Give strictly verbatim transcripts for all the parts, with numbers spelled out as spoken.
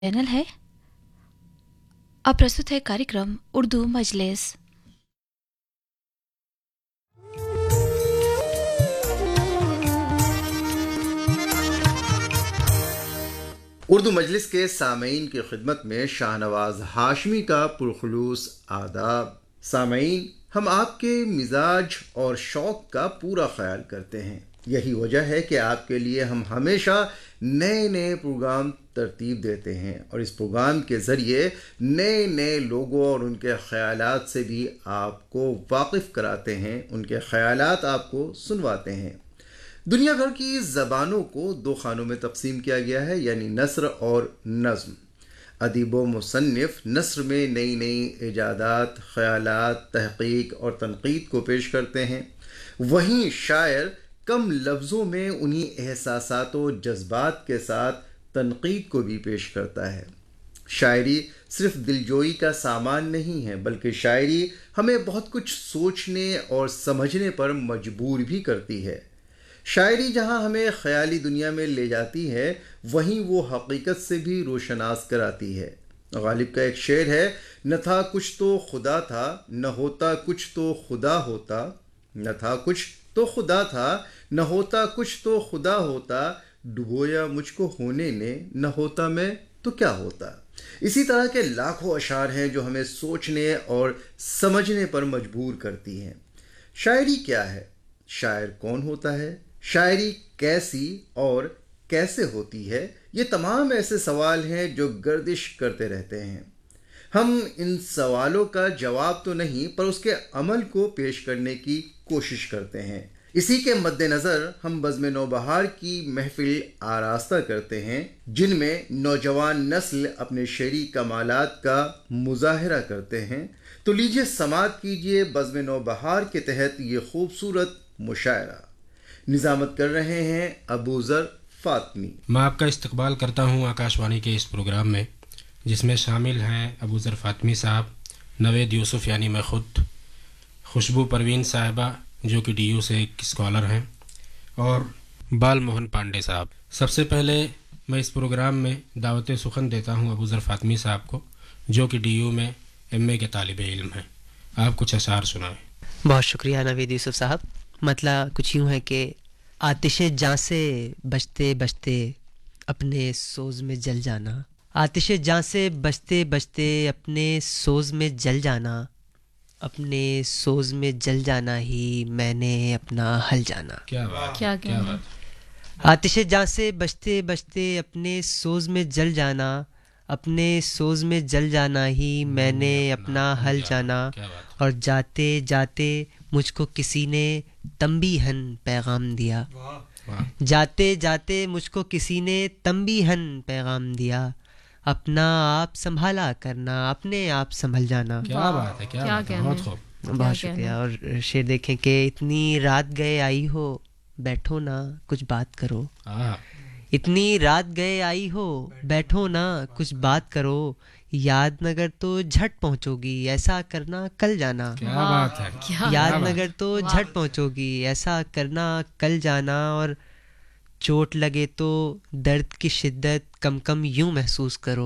Channel है। अब प्रस्तुत है कार्यक्रम उर्दू मजलिस। उर्दू मजलिस के सामईन की खिदमत में शाहनवाज हाशमी का पुरखुलूस आदाब। सामईन, हम आपके मिजाज और शौक़ का पूरा ख्याल करते हैं। यही वजह है कि आपके लिए हम हमेशा नए नए प्रोग्राम तरतीब देते हैं और इस प्रोग्राम के ज़रिए नए नए लोगों और उनके ख़यालात से भी आपको वाकिफ़ कराते हैं, उनके ख़यालात आपको सुनवाते हैं। दुनिया भर की ज़बानों को दो खानों में तकसीम किया गया है, यानी नस्र और नज़्म। अदीब व मुसन्निफ़ नस्र में नई नई इजादात, ख़यालात, तहक़ीक़ और तनक़ीद को पेश करते हैं, वहीं शायर कम लफ्ज़ों में उन्हीं एहसासात व जज्बात के साथ तनक़ीद को भी पेश करता है। शायरी सिर्फ़ दिलजोई का सामान नहीं है, बल्कि शायरी हमें बहुत कुछ सोचने और समझने पर मजबूर भी करती है। शायरी जहाँ हमें ख़याली दुनिया में ले जाती है, वहीं वो हकीकत से भी रोशनास कराती है। गालिब का एक शेर है, न था कुछ तो खुदा था, न होता कुछ तो खुदा होता। न था कुछ तो खुदा था, न होता कुछ तो खुदा होता। डुबोया मुझको होने ने, न होता मैं तो क्या होता। इसी तरह के लाखों अशार हैं जो हमें सोचने और समझने पर मजबूर करती हैं। शायरी क्या है? शायर कौन होता है? शायरी कैसी और कैसे होती है? ये तमाम ऐसे सवाल हैं जो गर्दिश करते रहते हैं। हम इन सवालों का जवाब तो नहीं, पर उसके अमल को पेश करने की कोशिश करते हैं। इसी के मद्देनज़र हम बज़्म नौबहार की महफिल आरास्ता करते हैं, जिनमें नौजवान नस्ल अपने शेरी कमालात का मुज़ाहरा करते हैं। तो लीजिए समाअत कीजिए बज़्म नौबहार के तहत ये खूबसूरत मुशायरा। निज़ामत कर रहे हैं अबू ज़र फ़ातमी। मैं आपका इस्तकबाल करता हूँ आकाशवाणी के इस प्रोग्राम में, जिसमें शामिल हैं अबू ज़र फ़ातमी साहब, नवेद यूसुफ यानी मैं ख़ुद, खुशबू परवीन साहिबा जो कि डी यू से एक स्कॉलर हैं, और बाल मोहन पांडे साहब। सबसे पहले मैं इस प्रोग्राम में दावत सुखन देता हूँ अबू ज़र फ़ातमी साहब को, जो कि डी यू में एम ए के तालिब इल्म हैं। आप कुछ अशार सुनाएं। बहुत शुक्रिया नवेद यूसुफ साहब। मतलब कुछ यूँ है कि आतिश जाँ से बचते बचते अपने सोज में जल जाना, आतिश जाँ से बचते बचते अपने सोज में जल जाना, अपने सोज में जल जाना ही मैंने अपना हल जाना। क्या बात, क्या क्या बात। आतिश जाँ से बचते बचते अपने सोज में जल जाना, अपने सोज में जल जाना ही मैंने अपना हल जाना। और जाते जाते मुझको किसी ने तंबीहन पैगाम दिया, जाते जाते मुझको किसी ने तंबीहन पैगाम दिया, अपना आप संभाला करना, अपने आप संभल जाना। क्या बात है, क्या, क्या बात है, बहुत खूब, बहुत शुक्रिया। और शेर देखें कि इतनी रात गए आई हो, बैठो ना कुछ बात करो। इतनी रात गए आई हो, बैठो ना कुछ बात करो, याद नगर तो झट पहुंचोगी, ऐसा करना कल जाना। क्या बात है, याद नगर तो झट पहुंचोगी, ऐसा करना कल जाना। और चोट लगे तो दर्द की शिद्दत कम कम यूं महसूस करो,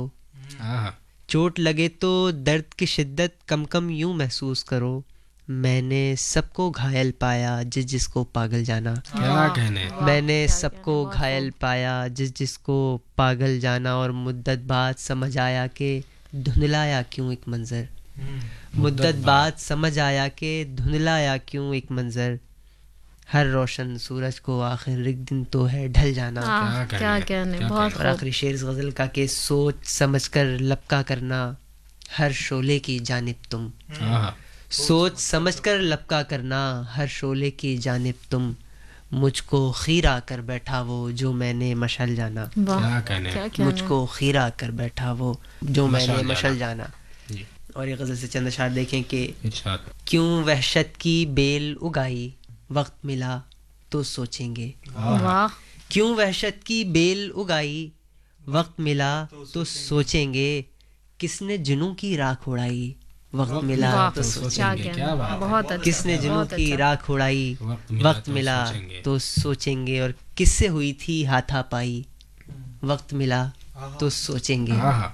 चोट लगे तो दर्द की शिद्दत कम कम यूं महसूस करो, मैंने सबको घायल पाया जिस जिसको पागल जाना। क्या कहने, मैंने सबको घायल पाया जिस जिसको पागल जाना। और मुद्दत बाद समझ आया कि धुंधलाया क्यों एक मंजर, मुद्दत बाद समझ आया कि धुंधलाया क्यों एक मंजर, हर रोशन सूरज को आखिर एक दिन तो है ढल जाना। क्या क्या कहने, बहुत। और आखिरी शेर इस गज़ल का कि सोच समझ कर लपका करना हर शोले की जानिब तुम, सोच समझ कर लपका करना हर शोले की जानिब तुम, मुझको खीरा कर बैठा वो जो मैंने मशल जाना। क्या कहने, मुझको खीरा कर बैठा वो जो मैंने मशल जाना। और ये गज़ल से चंद अशार देखें कि क्यों वहशत की बेल उगाई, वक्त मिला तो सोचेंगे। वाह। क्यों वहशत की बेल उगाई, वक्त मिला तो सोचेंगे, किसने जुनूं की राख उड़ाई, वक्त मिला तो सोचेंगे। बहुत अच्छा, किसने जुनूं की राख उड़ाई, वक्त मिला तो सोचेंगे। और किससे हुई थी हाथापाई, वक्त मिला تو سوچیں گے. ہاں ہاں